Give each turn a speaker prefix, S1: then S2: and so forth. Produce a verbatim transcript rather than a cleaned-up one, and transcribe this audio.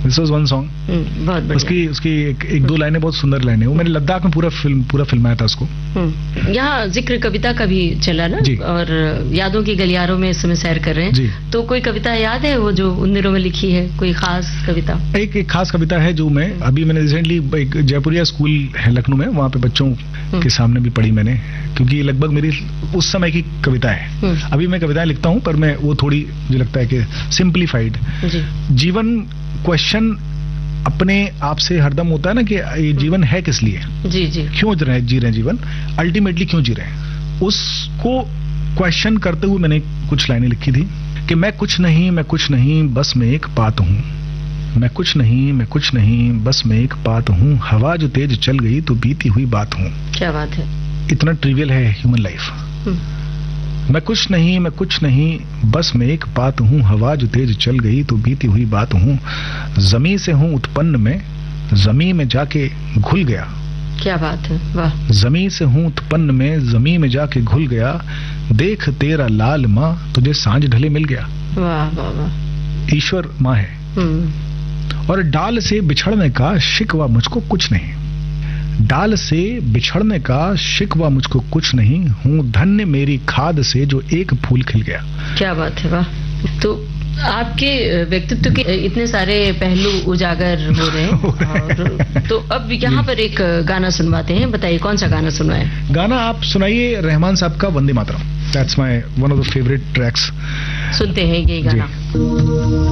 S1: This was one song.
S2: बहुत बढ़िया।
S1: उसकी उसकी एक, एक दो लाइनें बहुत सुंदर लाइनें, वो मैंने लद्दाख में पूरा फिल्म पूरा फिल्माया था उसको।
S2: यहाँ जिक्र कविता का भी चला ना, और यादों की गलियारों में इस समय सैर कर रहे हैं
S1: जी।
S2: तो कोई कविता याद है वो जो उन दिनों में लिखी है, कोई खास कविता?
S1: एक एक खास कविता है जो मैं अभी मैंने रिसेंटली एक जयपुरिया स्कूल है लखनऊ में, वहाँ पे बच्चों के सामने भी पढ़ी मैंने, क्योंकि लगभग मेरी उस समय की कविता है। अभी मैं कविताएं लिखता हूँ पर मैं वो थोड़ी मुझे लगता है कि सिंप्लीफाइड। जीवन क्वेश्चन अपने आप से हरदम होता है ना कि ये जीवन है किस लिए,
S2: जी जी,
S1: क्यों जी रहे हैं जीवन, अल्टीमेटली क्यों जी रहे हैं, उसको क्वेश्चन करते हुए मैंने कुछ लाइनें लिखी थी कि मैं कुछ नहीं मैं कुछ नहीं बस मैं एक बात हूँ, मैं कुछ नहीं मैं कुछ नहीं बस मैं एक बात हूँ, हवा जो तेज चल गई तो बीती हुई बात हूँ।
S2: क्या बात है,
S1: इतना ट्रिवियल है ह्यूमन लाइफ। मैं कुछ नहीं मैं कुछ नहीं बस मैं एक बात हूँ, हवा जो तेज चल गई तो बीती हुई बात हूँ, जमी से हूँ उत्पन्न में जमी में जाके घुल गया।
S2: क्या बात है, वाह।
S1: जमी से हूँ उत्पन्न में जमी में जाके घुल गया, देख तेरा लाल माँ तुझे सांझ ढले मिल गया।
S2: वाह वाह वाह।
S1: ईश्वर माँ है और डाल से बिछड़ने का शिकवा मुझको कुछ नहीं, डाल से बिछड़ने का शिकवा मुझको कुछ नहीं, हूँ धन्य मेरी खाद से जो एक फूल खिल गया।
S2: क्या बात है, वाह। तो आपके व्यक्तित्व के इतने सारे पहलू उजागर हो रहे हैं और तो अब यहाँ पर एक गाना सुनवाते हैं, बताइए कौन सा गाना सुनवाएं?
S1: गाना आप सुनाइए रहमान साहब का Vande Mataram. That's my one of the favourite tracks.
S2: सुनते हैं ये गाना।